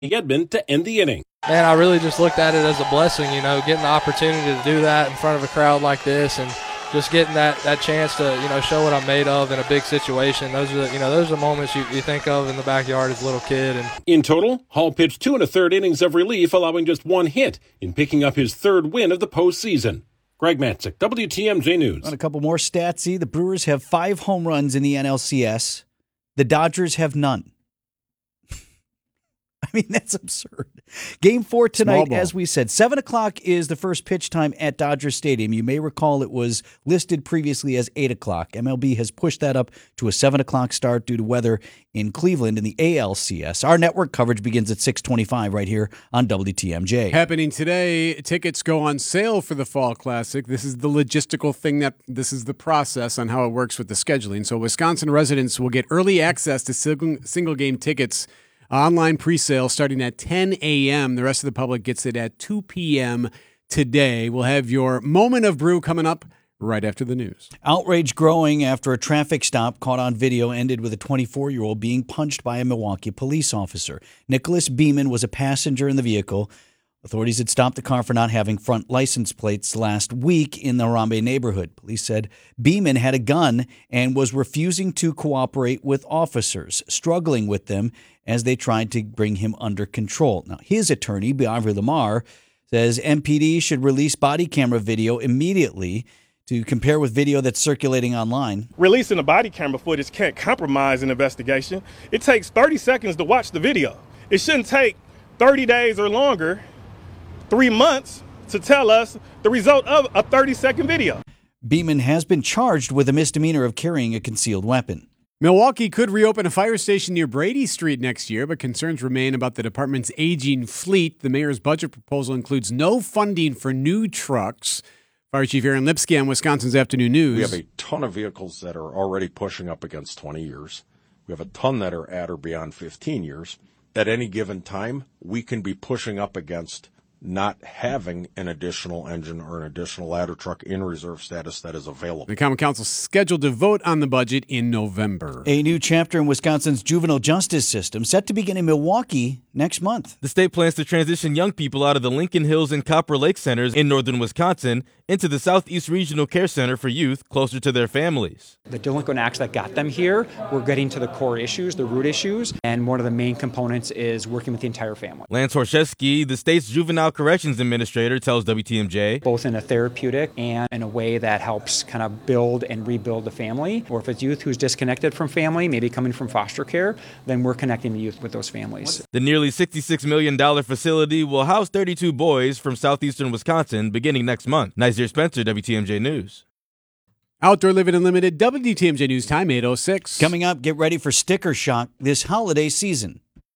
Edmond to end the inning. Man, I really just looked at it as a blessing, getting the opportunity to do that in front of a crowd like this and just getting that chance to, show what I'm made of in a big situation. Those are the moments you think of in the backyard as a little kid. And in total, Hall pitched 2 1/3 innings of relief, allowing just 1 hit in picking up his 3rd win of the postseason. Greg Matzik, WTMJ News. On a couple more stats, the Brewers have 5 home runs in the NLCS. The Dodgers have none. I mean, that's absurd. Game 4 tonight, as we said. 7 o'clock is the first pitch time at Dodger Stadium. You may recall it was listed previously as 8 o'clock. MLB has pushed that up to a 7 o'clock start due to weather in Cleveland in the ALCS. Our network coverage begins at 6:25 right here on WTMJ. Happening today, tickets go on sale for the Fall Classic. This is the logistical thing this is the process on how it works with the scheduling. So Wisconsin residents will get early access to single game tickets. Online pre-sale starting at 10 a.m. The rest of the public gets it at 2 p.m. today. We'll have your moment of brew coming up right after the news. Outrage growing after a traffic stop caught on video ended with a 24-year-old being punched by a Milwaukee police officer. Nicholas Beeman was a passenger in the vehicle. Authorities had stopped the car for not having front license plates last week in the Harambe neighborhood. Police said Beeman had a gun and was refusing to cooperate with officers, struggling with them as they tried to bring him under control. Now, his attorney, Biavri Lamar, says MPD should release body camera video immediately to compare with video that's circulating online. Releasing the body camera footage can't compromise an investigation. It takes 30 seconds to watch the video. It shouldn't take 30 days or longer, 3 months, to tell us the result of a 30-second video. Beeman has been charged with a misdemeanor of carrying a concealed weapon. Milwaukee could reopen a fire station near Brady Street next year, but concerns remain about the department's aging fleet. The mayor's budget proposal includes no funding for new trucks. Fire Chief Aaron Lipsky on Wisconsin's Afternoon News. We have a ton of vehicles that are already pushing up against 20 years. We have a ton that are at or beyond 15 years. At any given time, we can be pushing up against not having an additional engine or an additional ladder truck in reserve status that is available. The Common Council scheduled to vote on the budget in November. A new chapter in Wisconsin's juvenile justice system set to begin in Milwaukee next month. The state plans to transition young people out of the Lincoln Hills and Copper Lake centers in northern Wisconsin into the Southeast Regional Care Center for youth closer to their families. The delinquent acts that got them here, we're getting to the core issues, the root issues, and one of the main components is working with the entire family. Lance Horshevsky, the state's juvenile corrections administrator, tells WTMJ. Both in a therapeutic and in a way that helps kind of build and rebuild the family. Or if it's youth who's disconnected from family, maybe coming from foster care, then we're connecting the youth with those families. The nearly $66 million facility will house 32 boys from southeastern Wisconsin beginning next month. Nazir Spencer, WTMJ News. Outdoor Living Unlimited, WTMJ News Time, 8:06. Coming up, get ready for sticker shock this holiday season.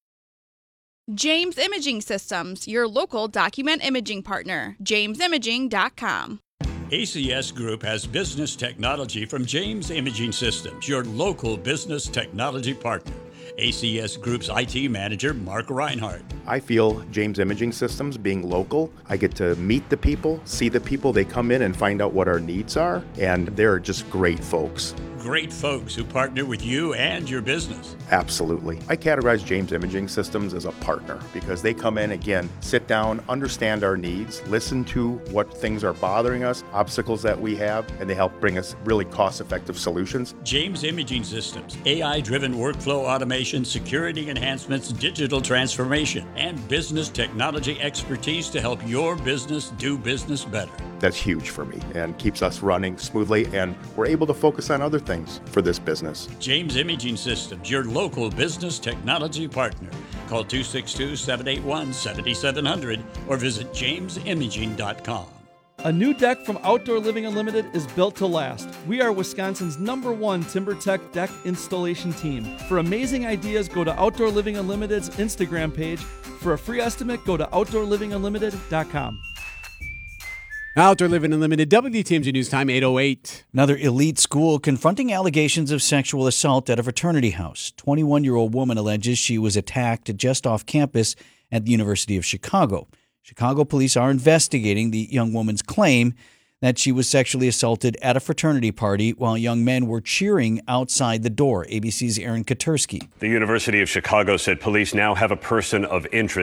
James Imaging Systems, your local document imaging partner. JamesImaging.com. ACS Group has business technology from James Imaging Systems, your local business technology partner. ACS Group's IT manager, Mark Reinhardt. I feel James Imaging Systems being local, I get to meet the people, see the people, they come in and find out what our needs are, and they're just great folks. Great folks who partner with you and your business. Absolutely. I categorize James Imaging Systems as a partner because they come in, again, sit down, understand our needs, listen to what things are bothering us, obstacles that we have, and they help bring us really cost-effective solutions. James Imaging Systems, AI-driven workflow automation, security enhancements, digital transformation, and business technology expertise to help your business do business better. That's huge for me and keeps us running smoothly, and we're able to focus on other things for this business. James Imaging Systems, your local business technology partner. Call 262-781-7700 or visit jamesimaging.com. A new deck from Outdoor Living Unlimited is built to last. We are Wisconsin's #1 TimberTech deck installation team. For amazing ideas, go to Outdoor Living Unlimited's Instagram page. For a free estimate, go to OutdoorLivingUnlimited.com. Outdoor Living Unlimited, WTMJ News Time, 8:08. Another elite school confronting allegations of sexual assault at a fraternity house. 21-year-old woman alleges she was attacked just off campus at the University of Chicago. Chicago police are investigating the young woman's claim that she was sexually assaulted at a fraternity party while young men were cheering outside the door. ABC's Aaron Katursky. The University of Chicago said police now have a person of interest.